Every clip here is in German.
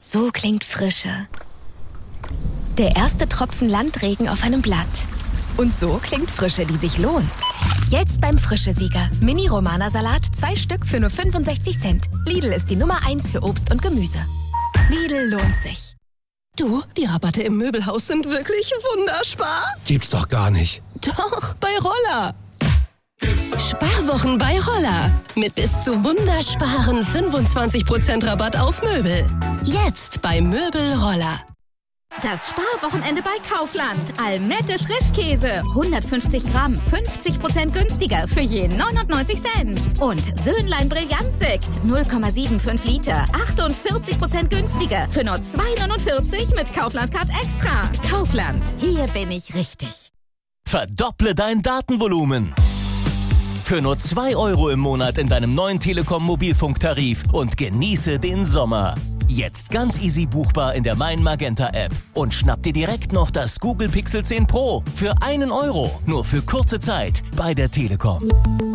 So klingt Frische. Der erste Tropfen Landregen auf einem Blatt. Und so klingt Frische, die sich lohnt. Jetzt beim Frische-Sieger. Mini-Romana-Salat, 2 Stück für nur 65 Cent. Lidl ist die Nummer 1 für Obst und Gemüse. Lidl lohnt sich. Du, die Rabatte im Möbelhaus sind wirklich wunderspar. Gibt's doch gar nicht. Doch, bei Roller. Sparwochen bei Roller. Mit bis zu wundersparen 25% Rabatt auf Möbel. Jetzt bei Möbel Roller. Das Sparwochenende bei Kaufland. Almette Frischkäse. 150 Gramm, 50% günstiger für je 99 Cent. Und Söhnlein Brillantsekt. 0,75 Liter, 48% günstiger für nur 2,49 mit Kaufland Card Extra. Kaufland, hier bin ich richtig. Verdopple dein Datenvolumen. Für nur 2 € im Monat in deinem neuen Telekom-Mobilfunktarif und genieße den Sommer. Jetzt ganz easy buchbar in der Mein Magenta App. Und schnapp dir direkt noch das Google Pixel 10 Pro für 1 €. Nur für kurze Zeit bei der Telekom.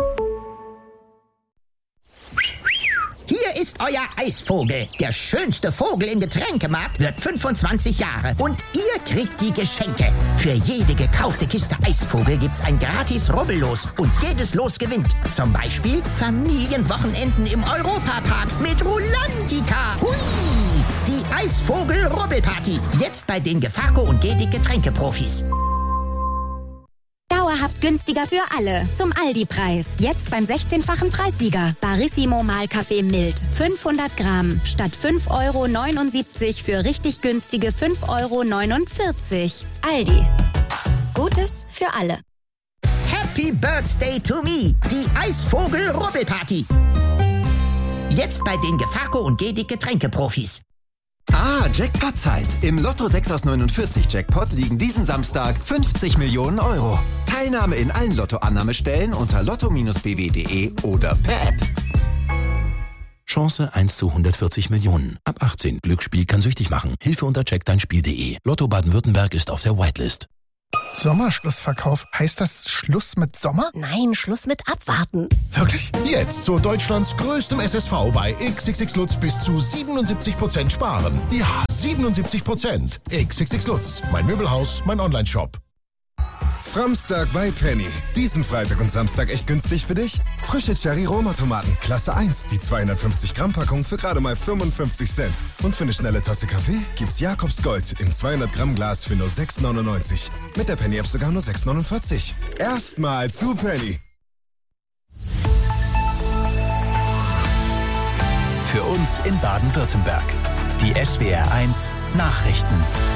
Hier ist euer Eisvogel. Der schönste Vogel im Getränkemarkt wird 25 Jahre. Und ihr kriegt die Geschenke. Für jede gekaufte Kiste Eisvogel gibt's ein gratis Rubbellos. Und jedes Los gewinnt. Zum Beispiel Familienwochenenden im Europapark mit Rulantica. Hui! Die Eisvogel-Rubbelparty. Jetzt bei den Gefaco und Gedig Getränkeprofis. Dauerhaft günstiger für alle. Zum Aldi-Preis. Jetzt beim 16-fachen Preissieger. Barissimo Mahlkaffee mild. 500 Gramm. Statt 5,79 € für richtig günstige 5,49 €. Aldi. Gutes für alle. Happy Birthday to me. Die Eisvogel-Rubbelparty. Jetzt bei den Gefaco und Gedig Getränkeprofis. Jackpot-Zeit. Im Lotto 6 aus 49 Jackpot liegen diesen Samstag 50 Millionen €. Teilnahme in allen Lottoannahmestellen unter lotto-bw.de oder per App. Chance 1 zu 140 Millionen. Ab 18. Glücksspiel kann süchtig machen. Hilfe unter checkdeinspiel.de. Lotto Baden-Württemberg ist auf der Whitelist. Sommerschlussverkauf. Heißt das Schluss mit Sommer? Nein, Schluss mit Abwarten. Wirklich? Jetzt zu Deutschlands größtem SSV bei XXX Lutz bis zu 77% sparen. Ja, 77%. XXX Lutz. Mein Möbelhaus, mein Onlineshop. Framstag bei Penny. Diesen Freitag und Samstag echt günstig für dich? Frische Cherry-Roma-Tomaten, Klasse 1, die 250-Gramm-Packung für gerade mal 55 Cent. Und für eine schnelle Tasse Kaffee gibt's Jakobs Gold im 200-Gramm-Glas für nur 6,99. Mit der Penny-App sogar nur 6,49. Erstmal zu Penny. Für uns in Baden-Württemberg. Die SWR1 Nachrichten.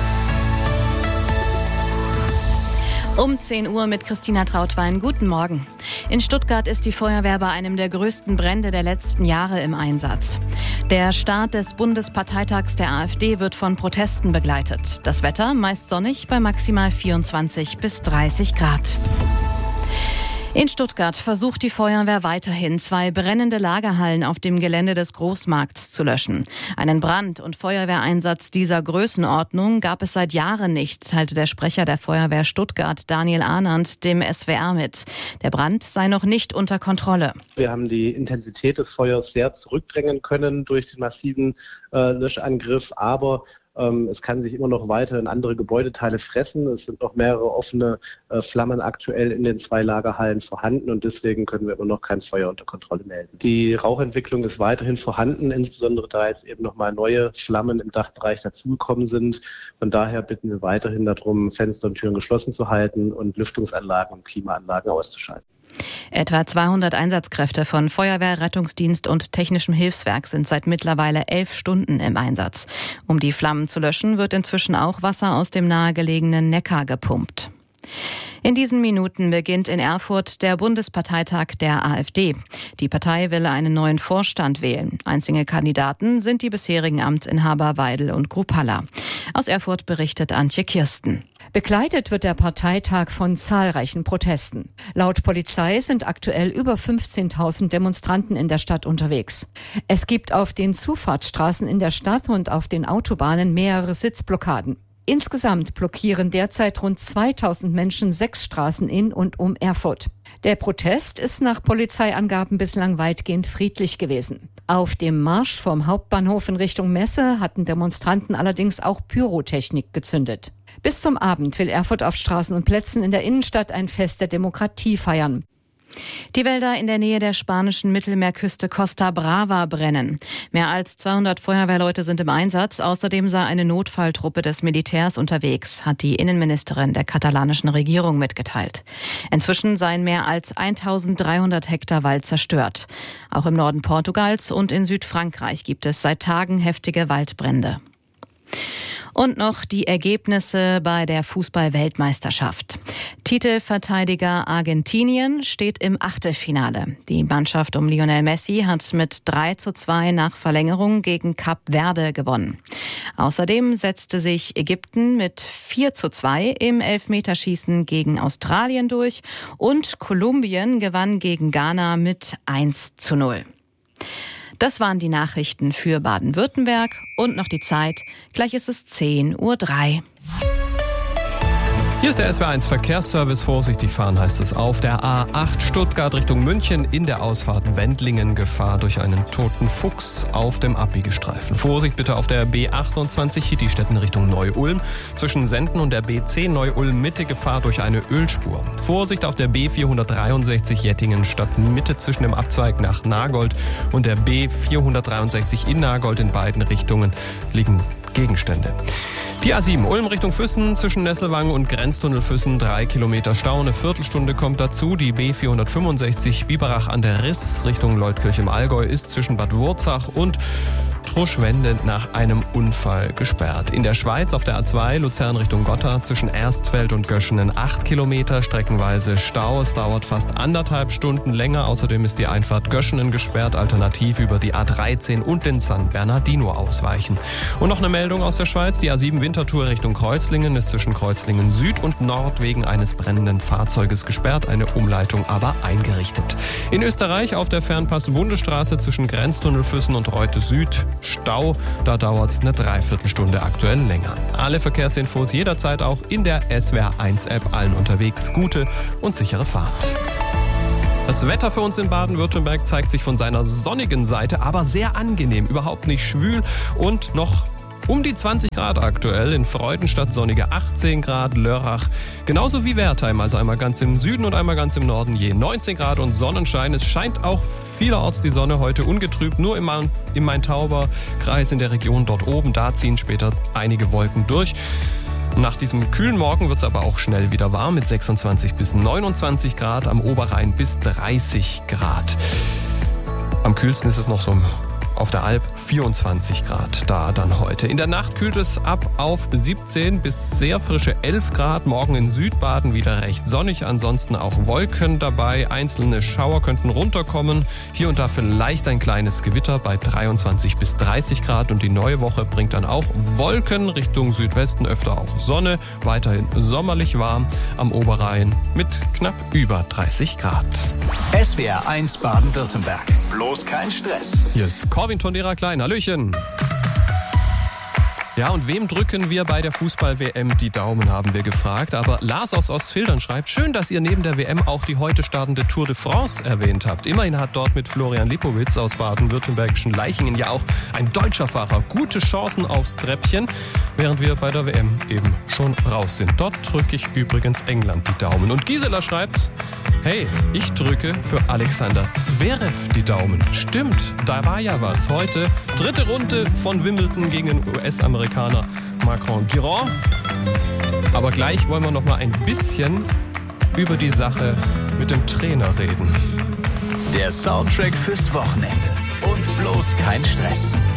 Um 10 Uhr mit Christina Trautwein. Guten Morgen. In Stuttgart ist die Feuerwehr bei einem der größten Brände der letzten Jahre im Einsatz. Der Start des Bundesparteitags der AfD wird von Protesten begleitet. Das Wetter meist sonnig bei maximal 24 bis 30 Grad. In Stuttgart versucht die Feuerwehr weiterhin, 2 brennende Lagerhallen auf dem Gelände des Großmarkts zu löschen. Einen Brand- und Feuerwehreinsatz dieser Größenordnung gab es seit Jahren nicht, teilte der Sprecher der Feuerwehr Stuttgart, Daniel Arnand, dem SWR mit. Der Brand sei noch nicht unter Kontrolle. Wir haben die Intensität des Feuers sehr zurückdrängen können durch den massiven Löschangriff, aber es kann sich immer noch weiter in andere Gebäudeteile fressen. Es sind noch mehrere offene Flammen aktuell in den 2 Lagerhallen vorhanden und deswegen können wir immer noch kein Feuer unter Kontrolle melden. Die Rauchentwicklung ist weiterhin vorhanden, insbesondere da jetzt eben nochmal neue Flammen im Dachbereich dazugekommen sind. Von daher bitten wir weiterhin darum, Fenster und Türen geschlossen zu halten und Lüftungsanlagen und Klimaanlagen auszuschalten. Etwa 200 Einsatzkräfte von Feuerwehr, Rettungsdienst und Technischem Hilfswerk sind seit mittlerweile 11 Stunden im Einsatz. Um die Flammen zu löschen, wird inzwischen auch Wasser aus dem nahegelegenen Neckar gepumpt. In diesen Minuten beginnt in Erfurt der Bundesparteitag der AfD. Die Partei will einen neuen Vorstand wählen. Einzige Kandidaten sind die bisherigen Amtsinhaber Weidel und Grupalla. Aus Erfurt berichtet Antje Kirsten. Begleitet wird der Parteitag von zahlreichen Protesten. Laut Polizei sind aktuell über 15.000 Demonstranten in der Stadt unterwegs. Es gibt auf den Zufahrtsstraßen in der Stadt und auf den Autobahnen mehrere Sitzblockaden. Insgesamt blockieren derzeit rund 2000 Menschen 6 Straßen in und um Erfurt. Der Protest ist nach Polizeiangaben bislang weitgehend friedlich gewesen. Auf dem Marsch vom Hauptbahnhof in Richtung Messe hatten Demonstranten allerdings auch Pyrotechnik gezündet. Bis zum Abend will Erfurt auf Straßen und Plätzen in der Innenstadt ein Fest der Demokratie feiern. Die Wälder in der Nähe der spanischen Mittelmeerküste Costa Brava brennen. Mehr als 200 Feuerwehrleute sind im Einsatz. Außerdem sei eine Notfalltruppe des Militärs unterwegs, hat die Innenministerin der katalanischen Regierung mitgeteilt. Inzwischen seien mehr als 1300 Hektar Wald zerstört. Auch im Norden Portugals und in Südfrankreich gibt es seit Tagen heftige Waldbrände. Und noch die Ergebnisse bei der Fußball-Weltmeisterschaft. Titelverteidiger Argentinien steht im Achtelfinale. Die Mannschaft um Lionel Messi hat mit 3:2 nach Verlängerung gegen Kap Verde gewonnen. Außerdem setzte sich Ägypten mit 4:2 im Elfmeterschießen gegen Australien durch und Kolumbien gewann gegen Ghana mit 1:0. Das waren die Nachrichten für Baden-Württemberg und noch die Zeit. Gleich ist es 10:03 Uhr. Hier ist der SW1 Verkehrsservice. Vorsichtig fahren heißt es auf der A8 Stuttgart Richtung München in der Ausfahrt Wendlingen. Gefahr durch einen toten Fuchs auf dem Abbiegestreifen. Vorsicht bitte auf der B28 Hittistetten Richtung Neu-Ulm. Zwischen Senden und der B10 Neu-Ulm Mitte Gefahr durch eine Ölspur. Vorsicht auf der B463 Jettingen Stadt Mitte zwischen dem Abzweig nach Nagold und der B463 in Nagold. In beiden Richtungen liegen Gegenstände. Die A7 Ulm Richtung Füssen zwischen Nesselwangen und Grenztunnel Füssen 3 Kilometer Stau. Eine Viertelstunde kommt dazu. Die B465 Biberach an der Riss Richtung Leutkirch im Allgäu ist zwischen Bad Wurzach und Truschwende nach einem Unfall gesperrt. In der Schweiz auf der A2 Luzern Richtung Gotthard zwischen Erstfeld und Göschenen 8 Kilometer, streckenweise Stau. Es dauert fast 1,5 Stunden länger. Außerdem ist die Einfahrt Göschenen gesperrt. Alternativ über die A13 und den San Bernardino ausweichen. Und noch eine Meldung aus der Schweiz. Die A7 Winterthur Richtung Kreuzlingen ist zwischen Kreuzlingen Süd und Nord wegen eines brennenden Fahrzeuges gesperrt. Eine Umleitung aber eingerichtet. In Österreich auf der Fernpass-Bundesstraße zwischen Grenztunnel Füssen und Reute Süd Stau. Da dauert es eine Dreiviertelstunde aktuell länger. Alle Verkehrsinfos jederzeit auch in der SWR1-App. Allen unterwegs gute und sichere Fahrt. Das Wetter für uns in Baden-Württemberg zeigt sich von seiner sonnigen Seite, aber sehr angenehm. Überhaupt nicht schwül und noch um die 20 Grad aktuell. In Freudenstadt sonnige 18 Grad, Lörrach genauso wie Wertheim, also einmal ganz im Süden und einmal ganz im Norden je 19 Grad und Sonnenschein. Es scheint auch vielerorts die Sonne heute ungetrübt, nur im Main-Tauber-Kreis in der Region dort oben. Da ziehen später einige Wolken durch. Nach diesem kühlen Morgen wird es aber auch schnell wieder warm mit 26 bis 29 Grad, am Oberrhein bis 30 Grad. Am kühlsten ist es noch so auf der Alp 24 Grad da dann heute. In der Nacht kühlt es ab auf 17 bis sehr frische 11 Grad. Morgen in Südbaden wieder recht sonnig. Ansonsten auch Wolken dabei. Einzelne Schauer könnten runterkommen. Hier und da vielleicht ein kleines Gewitter bei 23 bis 30 Grad. Und die neue Woche bringt dann auch Wolken Richtung Südwesten, öfter auch Sonne. Weiterhin sommerlich warm am Oberrhein mit knapp über 30 Grad. SWR1 Baden-Württemberg. Bloß kein Stress. Hier ist Corwin Tondera Klein. Hallöchen. Ja, und wem drücken wir bei der Fußball-WM die Daumen, haben wir gefragt. Aber Lars aus Ostfildern schreibt, schön, dass ihr neben der WM auch die heute startende Tour de France erwähnt habt. Immerhin hat dort mit Florian Lipowitz aus baden-württembergischen Leichingen ja auch ein deutscher Fahrer gute Chancen aufs Treppchen, während wir bei der WM eben schon raus sind. Dort drücke ich übrigens England die Daumen. Und Gisela schreibt, hey, ich drücke für Alexander Zverev die Daumen. Stimmt, da war ja was. Heute 3. Runde von Wimbledon gegen den US-Amerikaner Marcon-Girón. Aber gleich wollen wir noch mal ein bisschen über die Sache mit dem Trainer reden. Der Soundtrack fürs Wochenende. Und bloß kein Stress.